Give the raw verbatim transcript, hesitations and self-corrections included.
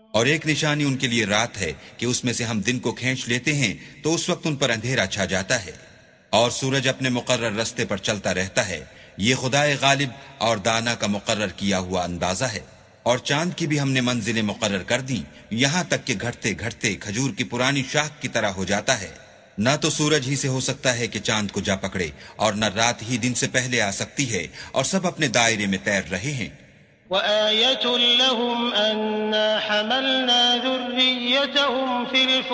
और एक निशानी उनके लिए रात है कि उसमें से हम दिन को खींच लेते हैं तो उस वक्त उन पर अंधेरा छा जाता है, और सूरज अपने मुकर्रर रास्ते पर चलता रहता है। ये खुदाए गालिब और दाना का मुकर्रर किया हुआ अंदाजा है। और चांद की भी हमने मंजिलें मुकर्रर कर दी, यहाँ तक कि घटते घटते खजूर की पुरानी शाख की तरह हो जाता है। न तो सूरज ही से हो सकता है कि चांद को जा पकड़े, और न रात ही दिन से पहले आ सकती है, और सब अपने दायरे में तैर रहे हैं। वआयतुल लहुम अन्ना हमलना ज़ुर्रियतहुम फिल